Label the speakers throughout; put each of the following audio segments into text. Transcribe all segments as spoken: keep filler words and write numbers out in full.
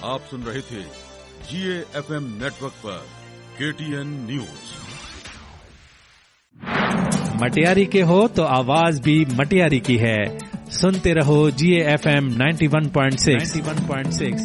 Speaker 1: आप सुन रहे थे जीए FM network पर केटीएन न्यूज।
Speaker 2: मटियारी के हो तो आवाज भी मटियारी की है। सुनते रहो जीए FM ninety one point six.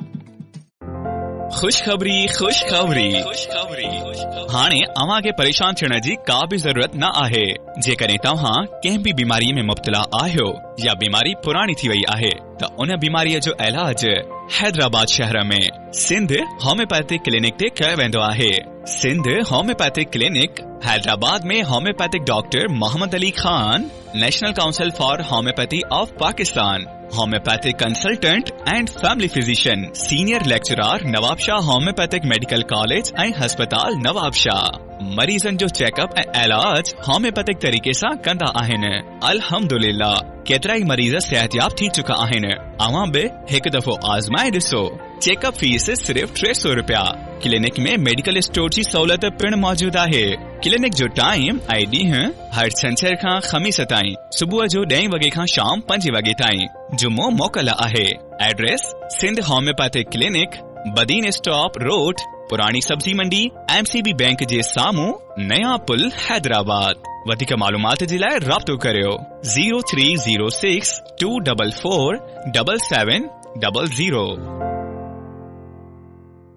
Speaker 3: खुशखबरी खुशखबरी खुशखबरी हाणे अवां खे परेशान थियण जी का भी जरूरत न आहे। जेकॾहिं तव्हां कंहिं भी बीमारी में मुब्तला आहियो या बीमारी पुरानी थी वई आहे त उन बीमारीअ जो इलाज हैदराबाद शहर में सिंध होम्योपैथिक क्लिनिक ते कयो वेंदो आहे। सिंध होम्योपैथिक क्लिनिक हैदराबाद में homeopathic doctor Mohammad Ali Khan, national council for homeopathy of Pakistan, homeopathic consultant and family physician, senior lecturer Nawab Shah homeopathic medical college ऐं हस्पताल नवाब शाह। मरीजन जो चेकअप ऐं इलाज होम्योपैथिक तरीके सां कंदा आहिनि। अल्हम्दुलिल्लाह केतिरा ई मरीज सेहतयाब थी चुका आहिनि। अवां बि हिकु दफ़ो आज़माए ॾिसो। चेकअप फीस सिर्फ़ टे सौ रुपया। क्लिनिक में मेडिकल स्टोर जी सहूलियत पिण मौजूद आहे। क्लिनिक जो टाइम ऐं ॾींहुं हर छंछर खां ख़मीस ताईं सुबुह जो ॾहें वॻे खां शाम पंजे वॻे ताईं। जुमो मोकल आहे। Address Sindh homeopathic clinic, Badin stop road, पुरानी सब्जी मंडी, एमसीबी बैंक जे साम्हूं, नया पुल, हैदराबाद। वधीक मालूमात जे लाइ राब्तो करियो zero three zero six two double four double seven double zero.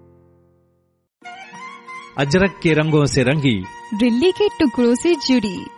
Speaker 2: अजरक के रंगों से रंगी,
Speaker 4: दिल्ली के टुकड़ों से जुड़ी,